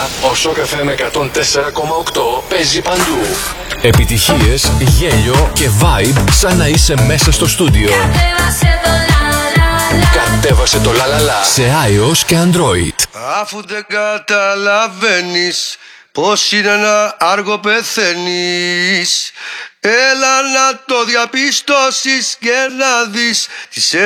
ο Shock FM 104,8 παίζει παντού. Επιτυχίες, γέλιο και vibe σαν να είσαι μέσα στο στούντιο. Κατέβασε το λαλαλά σε iOS και Android. Αφού δεν καταλαβαίνεις πως είναι να άργο πεθαίνεις, έλα να το διαπιστώσεις και να δεις τι σε